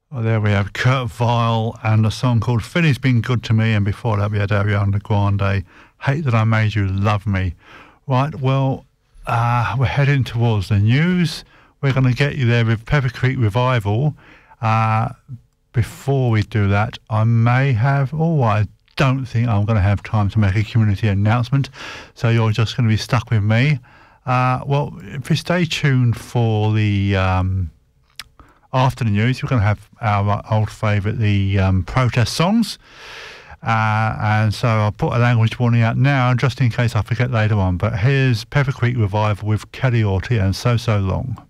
Well, there we have Kurt Vile and a song called Philly's Been Good to Me, and before that we had Ariana Grande, Hate That I Made You Love Me. Right, well, we're heading towards the news. We're going to get you there with Pepper Creek Revival. Before we do that, I don't think I'm going to have time to make a community announcement, so you're just going to be stuck with me. Well, if you stay tuned for the after the news, we're going to have our old favourite, the protest songs. And so I'll put a language warning out now, just in case I forget later on. But here's Pepper Creek Revival with Kelly Orty and So So Long.